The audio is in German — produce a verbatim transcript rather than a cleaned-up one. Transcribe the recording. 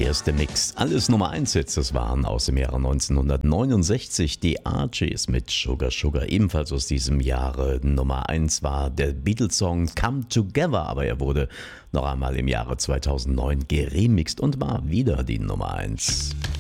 erste Mix. Alles Nummer eins Hits, das waren aus dem Jahre neunzehnhundertneunundsechzig die Archies mit Sugar Sugar. Ebenfalls aus diesem Jahre Nummer eins war der Beatles-Song Come Together, aber er wurde noch einmal im Jahre zweitausendneun geremixed und war wieder die Nummer eins.